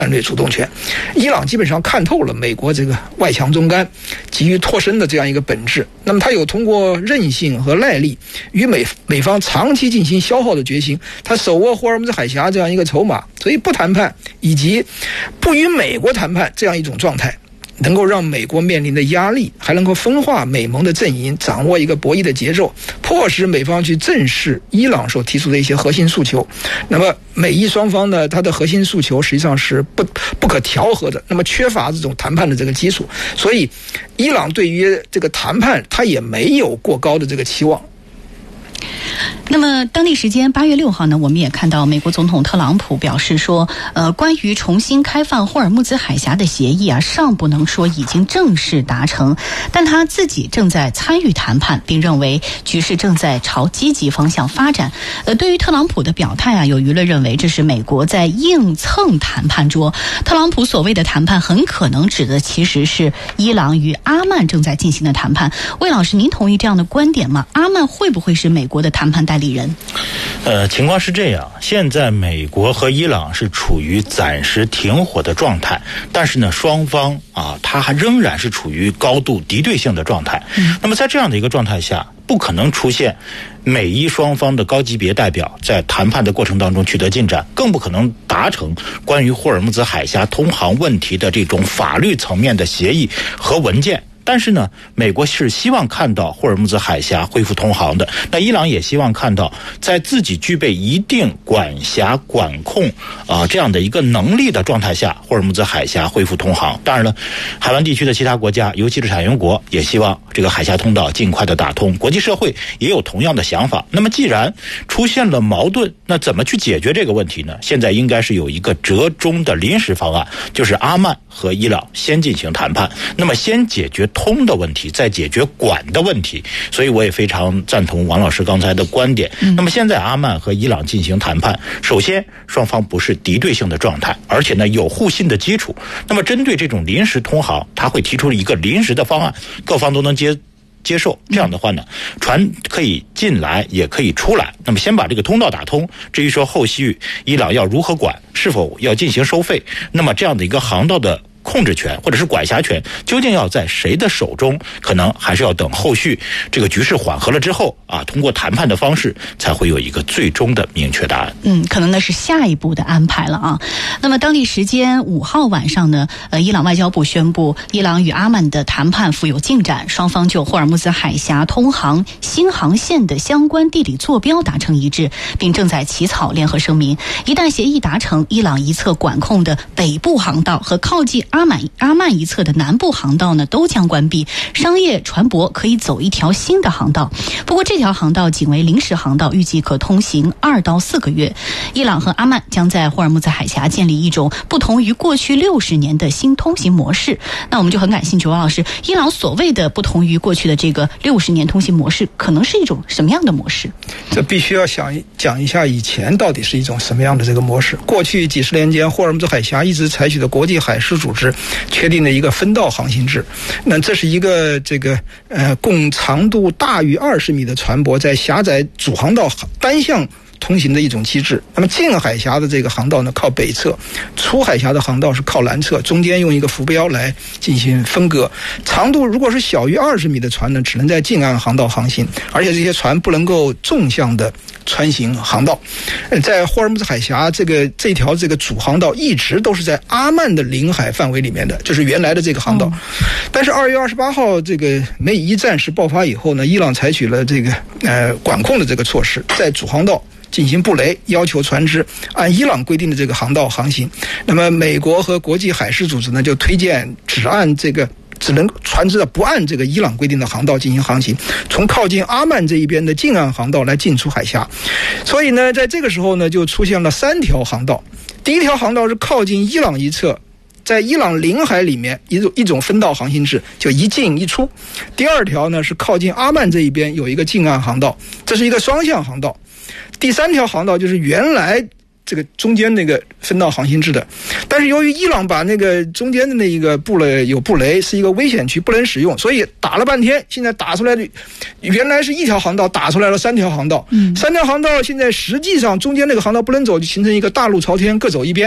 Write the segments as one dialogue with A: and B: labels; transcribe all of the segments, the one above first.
A: 战略主动权。伊朗基本上看透了美国这个外强中干、急于脱身的这样一个本质，那么他有通过韧性和耐力与美方长期进行消耗的决心，他手握霍尔木兹海峡这样一个筹码，所以不谈判以及不与美国谈判这样一种状态，能够让美国面临的压力，还能够分化美盟的阵营，掌握一个博弈的节奏，迫使美方去正视伊朗所提出的一些核心诉求。那么美伊双方呢，它的核心诉求实际上是不可调和的，那么缺乏这种谈判的这个基础，所以伊朗对于这个谈判它也没有过高的这个期望。
B: 那么当地时间8月6号呢，我们也看到美国总统特朗普表示说，关于重新开放霍尔木兹海峡的协议啊，尚不能说已经正式达成，但他自己正在参与谈判，并认为局势正在朝积极方向发展。对于特朗普的表态啊，有舆论认为这是美国在硬蹭谈判桌。特朗普所谓的谈判很可能指的其实是伊朗与阿曼正在进行的谈判。魏老师，您同意这样的观点吗？阿曼会不会是美国的谈判代理人？
C: 情况是这样，现在美国和伊朗是处于暂时停火的状态，但是呢，双方它还仍然是处于高度敌对性的状态。那么在这样的一个状态下，不可能出现美伊双方的高级别代表在谈判的过程当中取得进展，更不可能达成关于霍尔木兹海峡通航问题的这种法律层面的协议和文件。但是呢，美国是希望看到霍尔木兹海峡恢复通航的，那伊朗也希望看到在自己具备一定管辖管控这样的一个能力的状态下，霍尔木兹海峡恢复通航。当然了，海湾地区的其他国家，尤其是产油国，也希望这个海峡通道尽快的打通，国际社会也有同样的想法。那么既然出现了矛盾，那怎么去解决这个问题呢？现在应该是有一个折中的临时方案，就是阿曼和伊朗先进行谈判，那么先解决通的问题，再解决管的问题。所以我也非常赞同王老师刚才的观点。那么现在阿曼和伊朗进行谈判，首先双方不是敌对性的状态，而且呢有互信的基础。那么针对这种临时通航，他会提出一个临时的方案，各方都能接受，这样的话呢，船可以进来也可以出来。那么先把这个通道打通，至于说后续伊朗要如何管，是否要进行收费，那么这样的一个航道的控制权或者是管辖权究竟要在谁的手中，可能还是要等后续这个局势缓和了之后通过谈判的方式才会有一个最终的明确答案。
B: 可能呢是下一步的安排了啊。那么当地时间5号晚上呢，伊朗外交部宣布，伊朗与阿曼的谈判富有进展，双方就霍尔木兹海峡通航新航线的相关地理坐标达成一致，并正在起草联合声明。一旦协议达成，伊朗一侧管控的北部航道和靠近阿曼一侧的南部航道呢都将关闭，商业船舶可以走一条新的航道。不过这条航道仅为临时航道，预计可通行2到4个月。伊朗和阿曼将在霍尔木兹海峡建立一种不同于过去60年的新通行模式。那我们就很感兴趣，王老师，伊朗所谓的不同于过去的这个60年通行模式，可能是一种什么样的模式？
A: 这必须要讲一下以前到底是一种什么样的这个模式。过去几十年间，霍尔木兹海峡一直采取的国际海事组织确定的一个分道航行制，那这是一个供长度大于20米的船舶在狭窄主航道单向通行的一种机制。那么进海峡的这个航道呢靠北侧，出海峡的航道是靠南侧，中间用一个浮标来进行分割。长度如果是小于20米的船呢，只能在近岸航道航行，而且这些船不能够纵向的穿行航道。在霍尔木兹海峡这条主航道一直都是在阿曼的领海范围里面的，就是原来的这个航道。但是2月28号这个美伊战事爆发以后呢，伊朗采取了这个管控的这个措施，在主航道进行布雷，要求船只按伊朗规定的这个航道航行。那么美国和国际海事组织呢就推荐只能船只不按这个伊朗规定的航道进行航行，从靠近阿曼这一边的近岸航道来进出海峡。所以呢，在这个时候呢，就出现了3条航道。第一条航道是靠近伊朗一侧，在伊朗领海里面一种分道航行制，就一进一出。第二条呢是靠近阿曼这一边有一个近岸航道，这是一个双向航道。第3条航道就是原来这个中间那个分道航行制的，但是由于伊朗把那个中间的那一个布雷是一个危险区，不能使用，所以打了半天，现在打出来的原来是1条航道，打出来了3条航道。3条航道现在实际上中间那个航道不能走，就形成一个大路朝天，各走一边。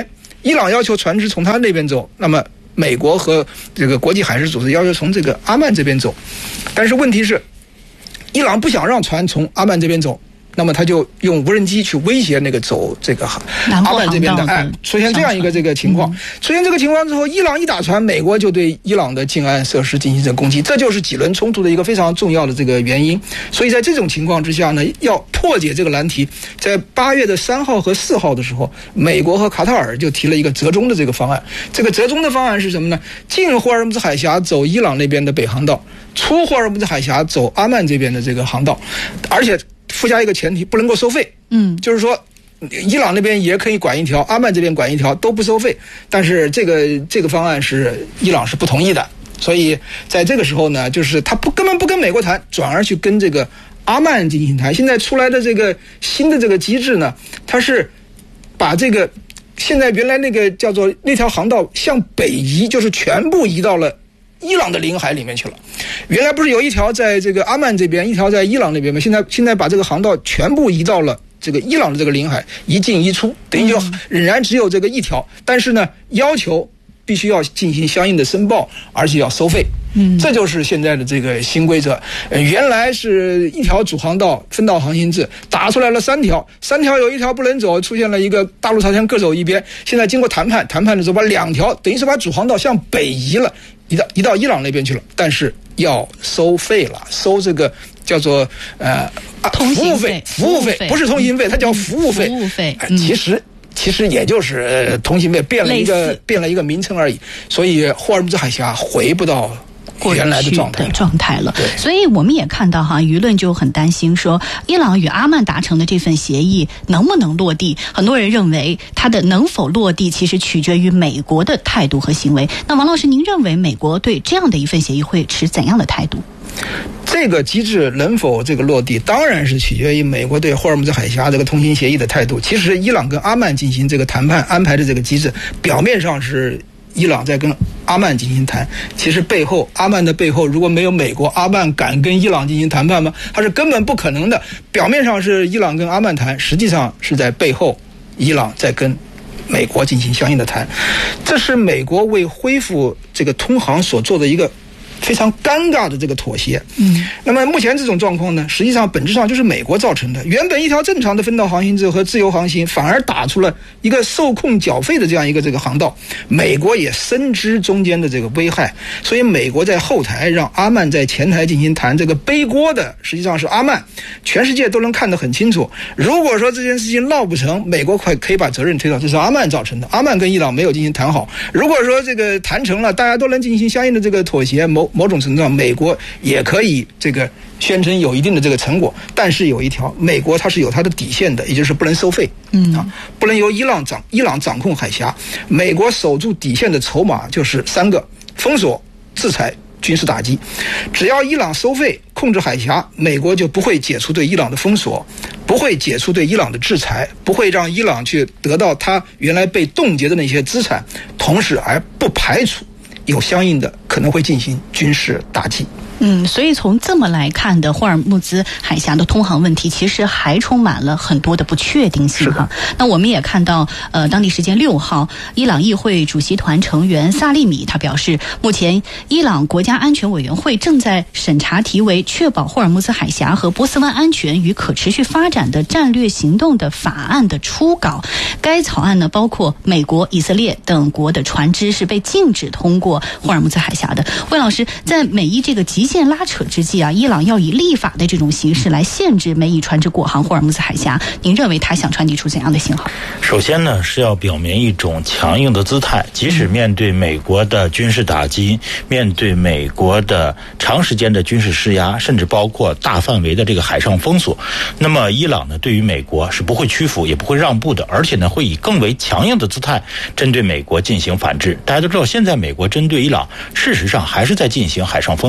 A: 伊朗要求船只从他那边走，那么美国和这个国际海事组织要求从这个阿曼这边走，但是问题是，伊朗不想让船从阿曼这边走。那么他就用无人机去威胁那个走这个阿曼这边的，出现这样一个这个情况。出现这个情况之后，伊朗一打船，美国就对伊朗的近岸设施进行这攻击，这就是几轮冲突的一个非常重要的这个原因。所以在这种情况之下呢，要破解这个难题，在8月3号和4号的时候，美国和卡塔尔就提了一个折中的这个方案。这个折中的方案是什么呢？进霍尔木兹海峡走伊朗那边的北航道，出霍尔木兹海峡走阿曼这边的这个航道，而且附加一个前提，不能够收费。就是说伊朗那边也可以管一条，阿曼这边管一条，都不收费。但是这个方案是伊朗是不同意的，所以在这个时候呢，就是他根本不跟美国谈，转而去跟这个阿曼进行谈。现在出来的这个新的这个机制呢，它是把这个现在原来那个叫做那条航道向北移，就是全部移到了伊朗的领海里面去了。原来不是有一条在这个阿曼这边，一条在伊朗那边吗？现在把这个航道全部移到了这个伊朗的这个领海，一进一出，等于就仍然只有这个一条，但是呢，要求必须要进行相应的申报，而且要收费。这就是现在的这个新规则。原来是一条主航道分道航行制，打出来了3条有一条不能走，出现了一个大陆朝鲜各走一边。现在经过谈判的时候，把2条等于是把主航道向北移了，移到伊朗那边去了，但是要收费了，收这个叫做服务费，不是通行费，它叫服务费。其实也就是通行费变了一个名称而已，所以霍尔木兹海峡回不到原来的状态了。
B: 所以我们也看到舆论就很担心说，伊朗与阿曼达成的这份协议能不能落地？很多人认为它的能否落地，其实取决于美国的态度和行为。那王老师，您认为美国对这样的一份协议会持怎样的态度？
A: 这个机制能否这个落地，当然是取决于美国对霍尔木兹海峡这个通行协议的态度。其实伊朗跟阿曼进行这个谈判安排的这个机制，表面上是伊朗在跟阿曼进行谈，其实阿曼的背后如果没有美国，阿曼敢跟伊朗进行谈判吗？它是根本不可能的。表面上是伊朗跟阿曼谈，实际上是在背后伊朗在跟美国进行相应的谈。这是美国为恢复这个通航所做的一个非常尴尬的这个妥协。那么目前这种状况呢，实际上本质上就是美国造成的。原本一条正常的分道航行制和自由航行，反而打出了一个受控缴费的这样一个这个航道。美国也深知中间的这个危害，所以美国在后台让阿曼在前台进行谈，这个背锅的实际上是阿曼，全世界都能看得很清楚。如果说这件事情闹不成，美国可以把责任推到这是阿曼造成的，阿曼跟伊朗没有进行谈好。如果说这个谈成了，大家都能进行相应的这个妥协，某种程度上美国也可以这个宣称有一定的这个成果。但是有一条，美国它是有它的底线的，也就是不能收费。不能由伊朗掌控海峡。美国守住底线的筹码就是3个：封锁、制裁、军事打击。只要伊朗收费控制海峡，美国就不会解除对伊朗的封锁，不会解除对伊朗的制裁，不会让伊朗去得到他原来被冻结的那些资产，同时而不排除有相应的可能会进行军事打击。
B: 所以从这么来看的霍尔木兹海峡的通航问题，其实还充满了很多的不确定性哈。那我们也看到，当地时间6号，伊朗议会主席团成员萨利米他表示，目前伊朗国家安全委员会正在审查题为《确保霍尔木兹海峡和波斯湾安全与可持续发展的战略行动》的法案的初稿。该草案呢，包括美国、以色列等国的船只是被禁止通过霍尔木兹海峡的。魏老师，在美伊这个极限拉扯之际伊朗要以立法的这种形式来限制美伊船只过航霍尔木兹海峡，您认为他想传递出怎样的信号？
C: 首先呢，是要表明一种强硬的姿态，即使面对美国的军事打击，面对美国的长时间的军事施压，甚至包括大范围的这个海上封锁，那么伊朗呢，对于美国是不会屈服也不会让步的，而且呢，会以更为强硬的姿态针对美国进行反制。大家都知道，现在美国针对伊朗事实上还是在进行海上封锁，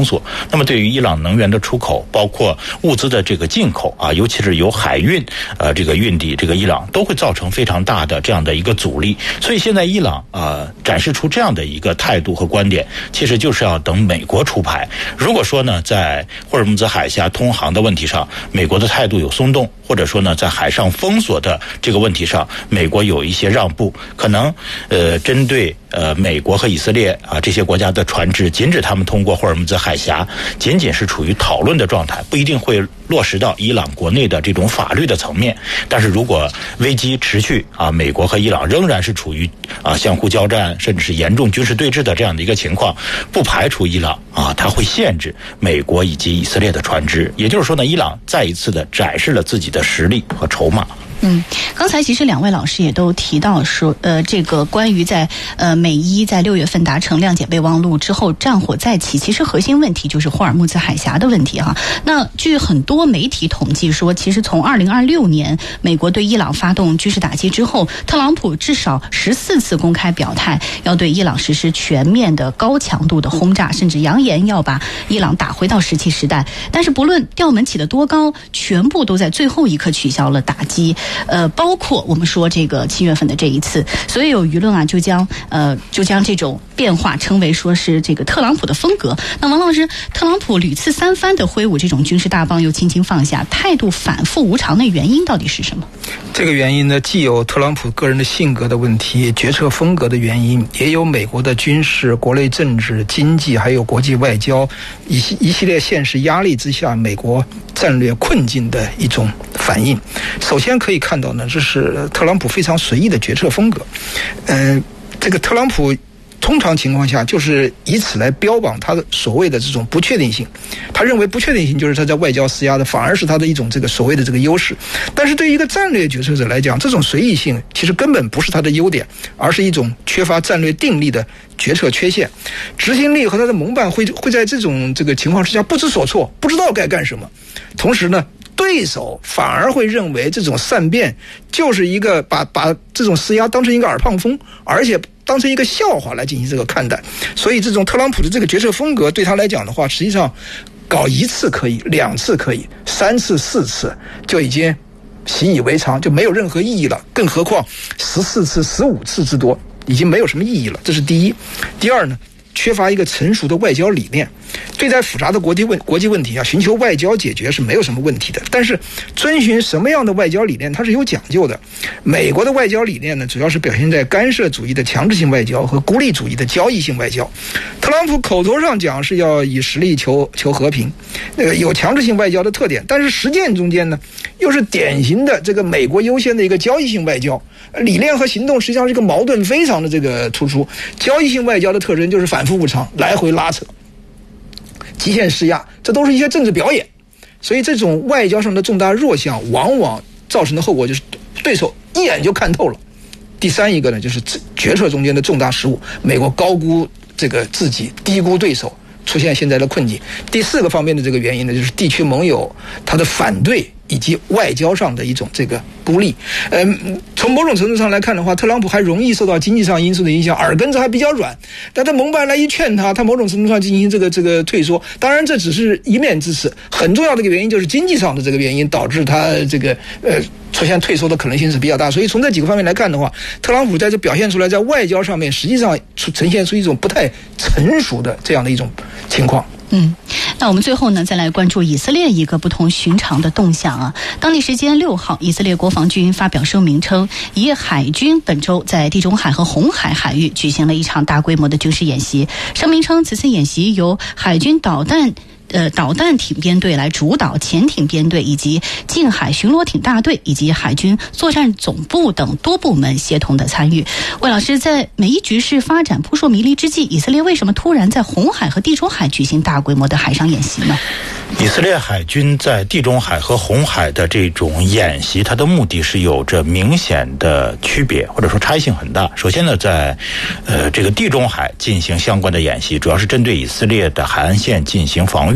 C: 那么对于伊朗能源的出口，包括物资的这个进口啊，尤其是由海运这个运抵这个伊朗，都会造成非常大的这样的一个阻力。所以现在伊朗展示出这样的一个态度和观点，其实就是要等美国出牌。如果说呢，在霍尔木兹海峡通航的问题上，美国的态度有松动，或者说呢，在海上封锁的这个问题上，美国有一些让步，可能针对美国和以色列这些国家的船只禁止他们通过霍尔木兹海峡，仅仅是处于讨论的状态，不一定会落实到伊朗国内的这种法律的层面。但是如果危机持续美国和伊朗仍然是处于相互交战，甚至是严重军事对峙的这样的一个情况，不排除伊朗它会限制美国以及以色列的船只。也就是说呢，伊朗再一次的展示了自己的实力和筹码。
B: 刚才其实两位老师也都提到说，这个关于在美伊在6月份达成谅解备忘录之后战火再起，其实核心问题就是霍尔木兹海峡的问题哈。那据很多媒体统计说，其实从2026年美国对伊朗发动军事打击之后，特朗普至少14次公开表态要对伊朗实施全面的高强度的轰炸，甚至扬言要把伊朗打回到石器时代。但是不论调门起得多高，全部都在最后一刻取消了打击。包括我们说这个7月份的这一次，所以有舆论就将这种变化称为说是这个特朗普的风格。那王老师，特朗普屡次三番的挥舞这种军事大棒，又轻轻放下，态度反复无常的原因到底是什么？
A: 这个原因呢，既有特朗普个人的性格的问题、决策风格的原因，也有美国的军事、国内政治、经济还有国际外交一系列现实压力之下，美国战略困境的一种反应。首先可以看到呢，这是特朗普非常随意的决策风格。这个特朗普通常情况下就是以此来标榜他的所谓的这种不确定性，他认为不确定性就是他在外交施压的，反而是他的一种这个所谓的这个优势。但是对于一个战略决策者来讲，这种随意性其实根本不是他的优点，而是一种缺乏战略定力的决策缺陷。执行力和他的盟伴会在这个情况之下不知所措，不知道该干什么。同时呢，对手反而会认为这种善变就是一个把这种施压当成一个耳旁风，而且当成一个笑话来进行这个看待。所以这种特朗普的这个决策风格对他来讲的话，实际上搞1次可以，2次可以，3次4次就已经习以为常，就没有任何意义了。更何况14次15次之多已经没有什么意义了，这是第一。第二呢，缺乏一个成熟的外交理念。对待复杂的国际问题寻求外交解决是没有什么问题的，但是遵循什么样的外交理念它是有讲究的。美国的外交理念呢，主要是表现在干涉主义的强制性外交和孤立主义的交易性外交。特朗普口头上讲是要以实力求和平，有强制性外交的特点，但是实践中间呢，又是典型的这个美国优先的一个交易性外交。理念和行动实际上是一个矛盾非常的这个突出。交易性外交的特征就是反复无常，来回拉扯，极限施压，这都是一些政治表演。所以这种外交上的重大弱项，往往造成的后果就是对手一眼就看透了。第三一个呢，就是决策中间的重大失误，美国高估这个自己，低估对手，出现现在的困境。第4个方面的这个原因呢，就是地区盟友他的反对以及外交上的一种这个孤立。从某种程度上来看的话，特朗普还容易受到经济上因素的影响，耳根子还比较软。但他盟伴来一劝他某种程度上进行这个退缩。当然这只是一面之词，很重要的一个原因就是经济上的这个原因导致他这个出现退缩的可能性是比较大。所以从这几个方面来看的话，特朗普在这表现出来在外交上面实际上呈现出一种不太成熟的这样的一种情况。
B: 那我们最后呢，再来关注以色列一个不同寻常的动向啊。当地时间6号，以色列国防军发表声明称，以海军本周在地中海和红海海域举行了一场大规模的军事演习。声明称，此次演习由海军导弹艇编队来主导，潜艇编队以及近海巡逻艇大队以及海军作战总部等多部门协同的参与。魏老师，在美伊局势发展扑朔迷离之际，以色列为什么突然在红海和地中海举行大规模的海上演习呢？
C: 以色列海军在地中海和红海的这种演习，它的目的是有着明显的区别，或者说差异性很大。首先呢，在这个地中海进行相关的演习，主要是针对以色列的海岸线进行防御，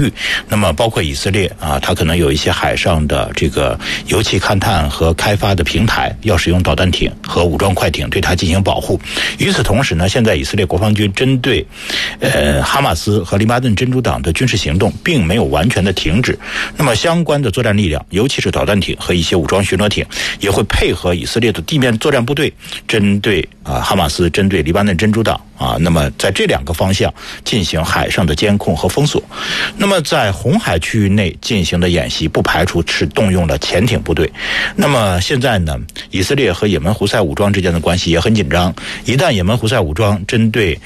C: 域。那么包括以色列啊，它可能有一些海上的这个油气勘探和开发的平台，要使用导弹艇和武装快艇对它进行保护。与此同时呢，现在以色列国防军针对哈马斯和黎巴嫩真主党的军事行动并没有完全的停止。那么相关的作战力量，尤其是导弹艇和一些武装巡逻艇，也会配合以色列的地面作战部队，针对哈马斯、针对黎巴嫩真主党那么在这两个方向进行海上的监控和封锁。那么在红海区域内进行的演习，不排除是动用了潜艇部队。那么现在呢，以色列和也门胡塞武装之间的关系也很紧张。一旦也门胡塞武装针对